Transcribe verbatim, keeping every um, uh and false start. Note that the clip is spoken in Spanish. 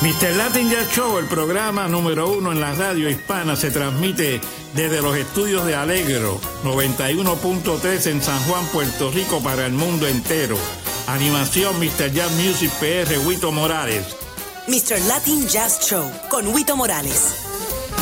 mister Latin Jazz Show, el programa número uno en la radio hispana, se transmite desde los estudios de Alegro, noventa y uno punto tres en San Juan, Puerto Rico, para el mundo entero. Animación mister Jazz Music P R, Huito Morales. mister Latin Jazz Show con Huito Morales.